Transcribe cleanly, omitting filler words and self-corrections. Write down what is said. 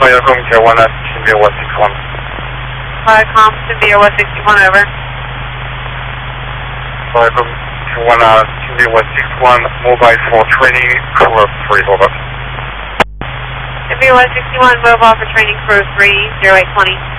Viacom Tijuana, India 161. Viacom, India 161, over. Viacom Tijuana, India 161, mobile for training, crew of 3, over. India 161, mobile for training, crew of 3, 0820.